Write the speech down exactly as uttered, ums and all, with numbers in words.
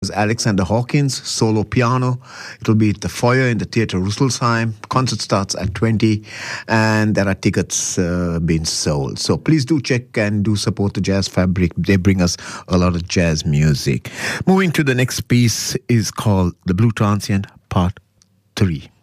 Alexander Hawkins, solo piano. It'll be at the foyer in the Theatre Rüsselsheim. Concert starts at twenty, and there are tickets uh, being sold. So please do check and do support the Jazz Fabric. They bring us a lot of jazz music. Moving to the next piece is called The Blue Transient Part three.